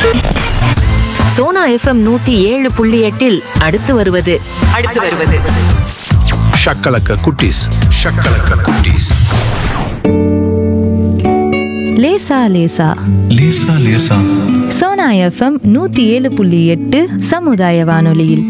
Sona FM 107.8 அடுத்து வருவது ஷக்கலக்க குட்டீஸ். லேசா லேசா சோனா எஃப்எம் 107.8 சமுதாய வானொலியில்.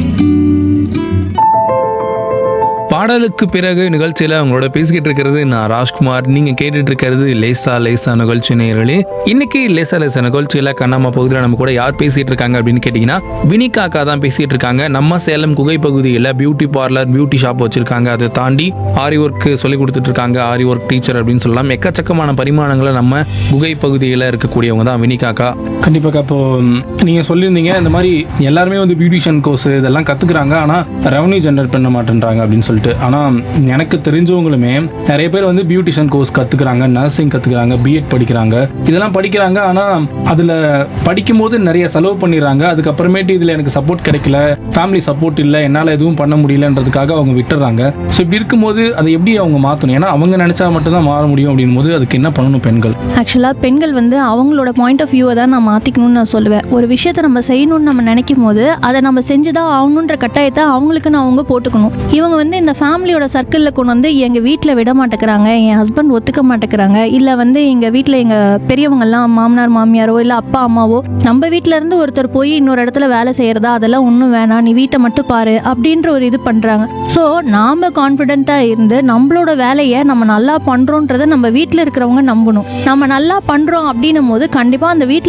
பாடலுக்கு பிறகு நிகழ்ச்சியில் அவங்களோட பேசிக்கிட்டு இருக்கிறது நான் ராஜ்குமார். நீங்க கேட்டுட்டு இருக்கிறது லேசா லேசா நிகழ்ச்சி நேயர்களே. இன்னைக்கு லேசா லேசா நிகழ்ச்சியில கண்ணாம பகுதியில் நம்ம கூட யார் பேசிட்டு இருக்காங்க அப்படின்னு கேட்டீங்கன்னா வினிகா அக்கா தான் பேசிட்டு இருக்காங்க. நம்ம சேலம் குகை பகுதியில் பியூட்டி பார்லர், பியூட்டி ஷாப் வச்சிருக்காங்க. அதை தாண்டி ஆரி ஒர்க் சொல்லி கொடுத்துட்டு இருக்காங்க. ஆரி ஒர்க் டீச்சர் அப்படின்னு சொல்லலாம். எக்கச்சக்கமான பரிமாணங்களை நம்ம குகை பகுதியில் இருக்கக்கூடியவங்க தான் வினிகா அக்கா. கண்டிப்பாக. இப்போ நீங்கள் சொல்லியிருந்தீங்க இந்த மாதிரி எல்லாருமே வந்து பியூட்டிஷியன் கோர்ஸ் இதெல்லாம் கற்றுக்குறாங்க, ஆனால் ரெவன்யூ ஜென்ரேட் பண்ண மாட்டேன்றாங்க அப்படின்னு சொல்லிட்டு. ஆனால் எனக்கு தெரிஞ்சவங்களுமே நிறைய பேர் வந்து பியூட்டிஷியன் கோர்ஸ் கற்றுக்குறாங்க, நர்சிங் கற்றுக்குறாங்க, பிஎட் படிக்கிறாங்க, இதெல்லாம் படிக்கிறாங்க. ஆனால் அதில் படிக்கும்போது நிறைய செலவு பண்ணிடுறாங்க. அதுக்கப்புறமேட்டு இதில் எனக்கு சப்போர்ட் கிடைக்கல, ஃபேமிலி சப்போர்ட் இல்லை, என்னால் எதுவும் பண்ண முடியலன்றதுக்காக அவங்க விட்டுறாங்க. ஸோ இப்படி இருக்கும்போது அதை எப்படி அவங்க மாற்றணும்? ஏன்னா அவங்க நினச்சா மட்டும்தான் மாற முடியும் அப்படின் போது அதுக்கு என்ன பண்ணணும் பெண்கள்? ஆக்சுவலாக பெண்கள் வந்து அவங்களோட பாயிண்ட் ஆஃப் வியூவை தான் நான் மாற்றிக்கணும்னு நான் சொல்லுவேன். ஒரு விஷயத்தை நம்ம செய்யணும்னு நம்ம நினைக்கும் போது அதை நம்ம செஞ்சுதான் ஆகணுன்ற கட்டாயத்தை அவங்களுக்குன்னு அவங்க போட்டுக்கணும். இவங்க வந்து இந்த ஃபேமிலியோட சர்க்கிளில் கொண்டு வந்து எங்கள் வீட்டில் விட மாட்டேங்கிறாங்க, என் ஹஸ்பண்ட் ஒத்துக்க மாட்டேங்கிறாங்க, இல்லை வந்து எங்கள் வீட்டில் எங்கள் பெரியவங்கெல்லாம் மாமனார் மாமியாரோ இல்லை அப்பா அம்மாவோ நம்ம வீட்டில் இருந்து ஒருத்தர் போய் இன்னொரு இடத்துல வேலை செய்கிறதா, அதெல்லாம் ஒன்றும் வேணாம், நீ வீட்டை மட்டும் பாரு அப்படின்ற ஒரு இது பண்ணுறாங்க. ஸோ நாம் கான்ஃபிடென்ட்டாக இருந்து நம்மளோட வேலையை நம்ம நல்லா பண்ணுறோன்றதை நம்ம வீட்டில் இருக்கிறவங்க நம்பணும். நம்ம நல்லா பண்ணுறோம் அப்படின்னும் போது கண்டிப்பாக அந்த வீட்டில்